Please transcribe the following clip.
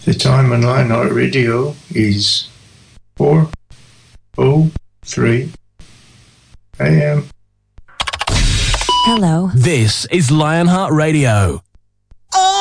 The time on Lionheart Radio is 4:03 a.m. Hello. This is Lionheart Radio.